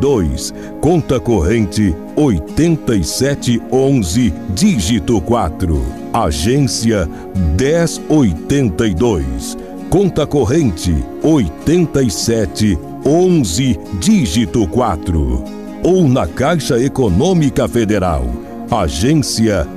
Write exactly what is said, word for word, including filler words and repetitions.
dois, conta corrente oitenta e sete onze, dígito quatro. Agência dez oitenta e dois, conta corrente oitenta e sete onze, dígito quatro. Ou na Caixa Econômica Federal, agência